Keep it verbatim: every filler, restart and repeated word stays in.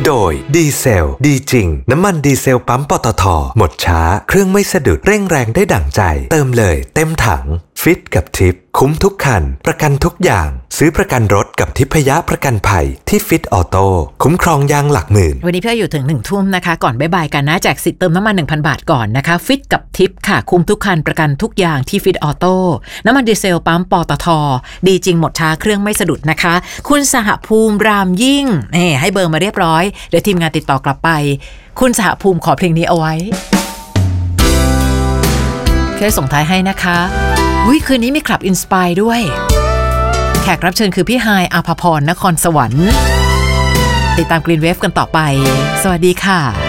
โดยดีเซลดีจริงน้ำมันดีเซลปั๊มปตท.หมดช้าเครื่องไม่สะดุดเร่งแรงได้ดั่งใจเติมเลยเต็มถังฟิตกับทิปคุ้มทุกคันประกันทุกอย่างซื้อประกันรถกับทิพยประกันภัยที่ฟิตออโต้คุ้มครองยางหลักหมื่นวันนี้พี่อยู่ถึงหนึ่งทุ่มนะคะก่อนบ๊ายบายกันนะแจกสิทธิ์เติมน้ำมัน หนึ่งพัน บาทก่อนนะคะฟิตกับทิปค่ะคุ้มทุกคันประกันทุกอย่างที่ฟิตออโต้น้ำมันดีเซลปั๊มปตท.ดีจริงหมดช้าเครื่องไม่สะดุดนะคะคุณสหภูมิรามยิ่งนี่ให้เบอร์มาเรียบร้อยเดี๋ยวทีมงานติดต่อกลับไปคุณสหภูมิขอเพลงนี้เอาไว้แค่ส่งท้ายให้นะคะอุ๊ยคืนนี้มีคลับอินสไปร์ด้วยแขกรับเชิญคือพี่ไฮายอาภพรนครสวรรค์ติดตามกรีนเวฟกันต่อไปสวัสดีค่ะ